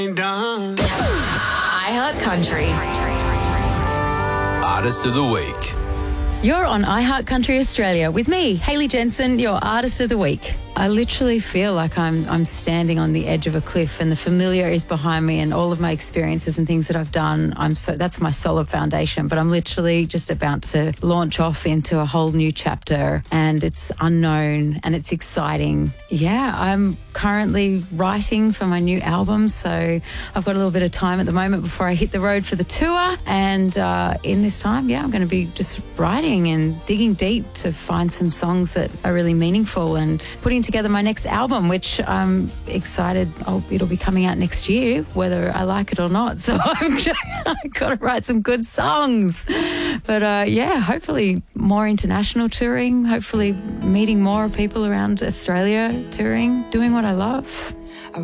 iHeart Country. Artist of the Week. You're on iHeart Country Australia with me, Hayley Jensen, your Artist of the Week. I literally feel like I'm standing on the edge of a cliff and the familiar is behind me and all of my experiences and things that I've done. That's my solid foundation, but I'm literally just about to launch off into a whole new chapter and it's unknown and it's exciting. Yeah, I'm currently writing for my new album, so I've got a little bit of time at the moment before I hit the road for the tour. And in this time, I'm going to be just writing and digging deep to find some songs that are really meaningful and putting together my next album, which I'm excited. It'll be coming out next year, whether I like it or not. So I've got to write some good songs. But hopefully more international touring, hopefully meeting more people around Australia touring, doing what I love.